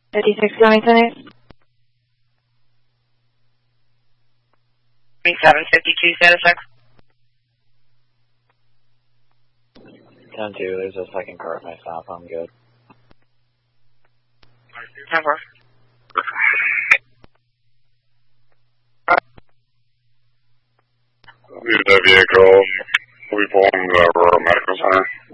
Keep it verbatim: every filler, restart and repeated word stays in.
fifty-six going clinic. seven fifty-two, status check. ten two, there's a second car at my stop, I'm good. ten four. Use that vehicle, we pull in the Aurora Medical Center.